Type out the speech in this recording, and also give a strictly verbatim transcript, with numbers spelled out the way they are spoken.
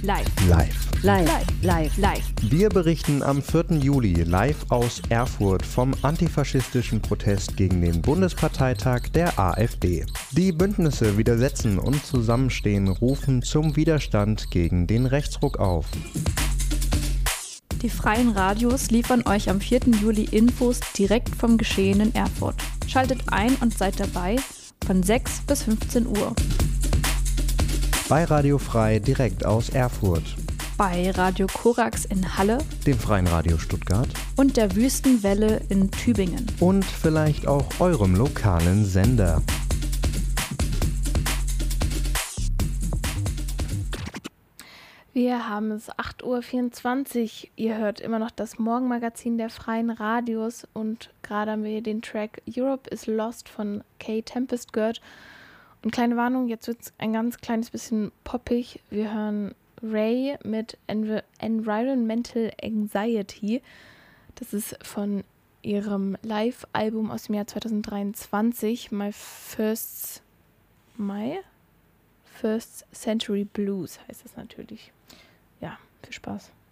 live, Live. live, live, live, live. Wir berichten am vierten Juli live aus Erfurt vom antifaschistischen Protest gegen den Bundesparteitag der AfD. Die Bündnisse Widersetzen und Zusammenstehen rufen zum Widerstand gegen den Rechtsruck auf. Die freien Radios liefern euch am vierten Juli Infos direkt vom Geschehen in Erfurt. Schaltet ein und seid dabei von sechs bis fünfzehn Uhr. Bei Radio Frei direkt aus Erfurt, Bei Radio Korax in Halle dem Freien Radio Stuttgart und der Wüstenwelle in Tübingen. und vielleicht auch eurem lokalen Sender. Wir haben es acht Uhr vierundzwanzig. Ihr hört immer noch das Morgenmagazin der freien Radios und gerade haben wir hier den Track Europe is Lost von Kay Tempest gehört. Und kleine Warnung, jetzt wird es ein ganz kleines bisschen poppig. Wir hören Ray mit Env- Environmental Anxiety. Das ist von ihrem Live-Album aus dem Jahr zwanzig dreiundzwanzig, My First My First Century Blues heißt es natürlich. Ja, viel Spaß.